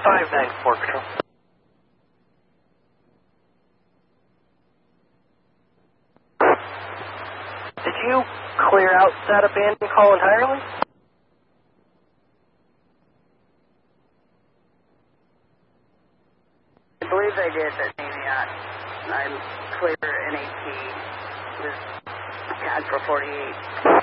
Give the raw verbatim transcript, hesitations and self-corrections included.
five nine four, Control. Did you clear out that abandoned call entirely? I believe I did, but maybe not. I'm clear N A T with C A D for forty-eight.